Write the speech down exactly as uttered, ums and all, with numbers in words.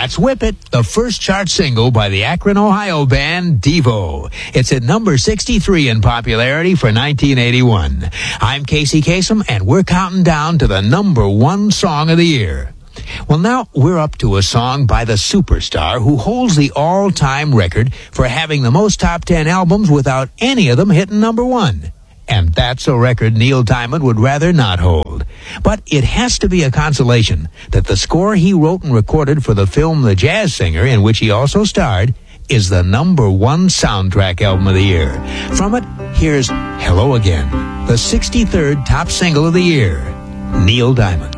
That's Whip It, the first chart single by the Akron, Ohio band Devo. It's at number sixty-three in popularity for nineteen eighty-one. I'm Casey Kasem, and we're counting down to the number one song of the year. Well, now we're up to a song by the superstar who holds the all-time record for having the most top ten albums without any of them hitting number one. And that's a record Neil Diamond would rather not hold. But it has to be a consolation that the score he wrote and recorded for the film The Jazz Singer, in which he also starred, is the number one soundtrack album of the year. From it, here's Hello Again, the sixty-third top single of the year, Neil Diamond.